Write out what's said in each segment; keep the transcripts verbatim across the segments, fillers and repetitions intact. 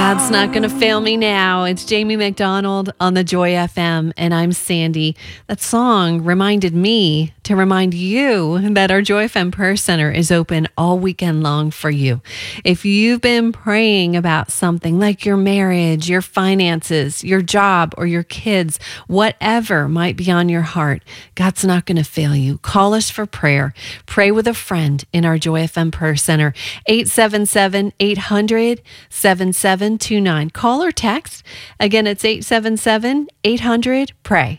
God's not going to fail me now. It's Jamie McDonald on the Joy F M, and I'm Sandy. That song reminded me to remind you that our Joy F M Prayer Center is open all weekend long for you. If you've been praying about something like your marriage, your finances, your job, or your kids, whatever might be on your heart, God's not going to fail you. Call us for prayer. Pray with a friend in our Joy F M Prayer Center. eight seven seven, eight hundred, seven seven two nine. Call or text. Again, it's eight seven seven, eight hundred, pray.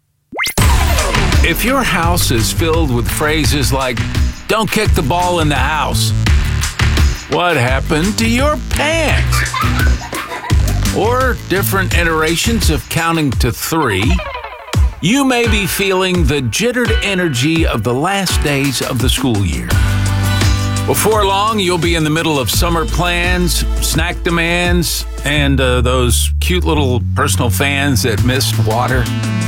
If your house is filled with phrases like, "Don't kick the ball in the house," "What happened to your pants?" or different iterations of counting to three, you may be feeling the jittered energy of the last days of the school year. Before long, you'll be in the middle of summer plans, snack demands, and uh, those cute little personal fans that missed water.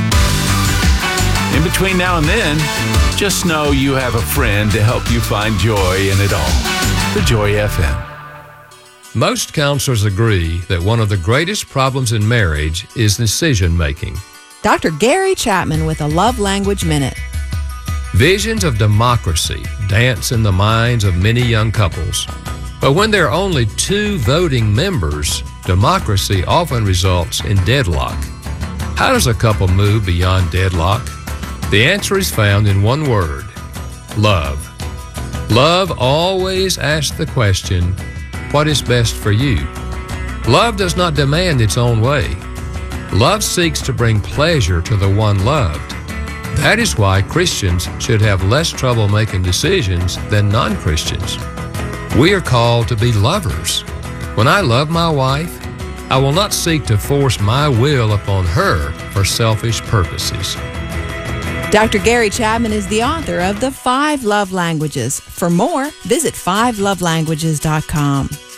In between now and then, just know you have a friend to help you find joy in it all. The Joy F M. Most counselors agree that one of the greatest problems in marriage is decision-making. Doctor Gary Chapman with a Love Language Minute. Visions of democracy dance in the minds of many young couples. But when there are only two voting members, democracy often results in deadlock. How does a couple move beyond deadlock? The answer is found in one word: love. Love always asks the question, what is best for you? Love does not demand its own way. Love seeks to bring pleasure to the one loved. That is why Christians should have less trouble making decisions than non-Christians. We are called to be lovers. When I love my wife, I will not seek to force my will upon her for selfish purposes. Doctor Gary Chapman is the author of The Five Love Languages. For more, visit five love languages dot com.